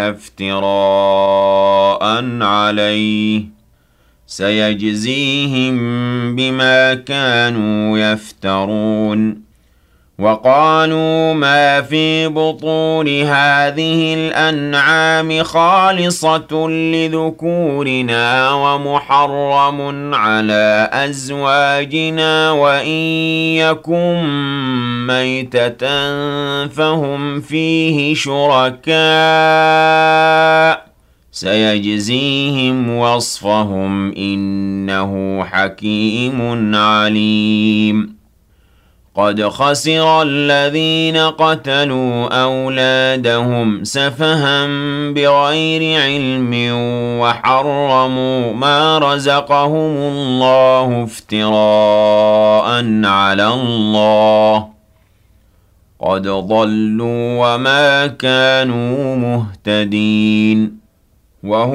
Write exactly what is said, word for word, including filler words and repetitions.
افتراء عليه سيجزيهم بما كانوا يفترون وقالوا ما في بطون هذه الأنعام خالصة لذكورنا ومحرم على أزواجنا وإن يكن ميتة فهم فيه شركاء سيجزيهم وصفهم إنه حكيم عليم قد خسر الذين قتلوا أولادهم سفها بغير علم وحرموا ما رزقهم الله افتراء على الله قد ضلوا وما كانوا مهتدين وهو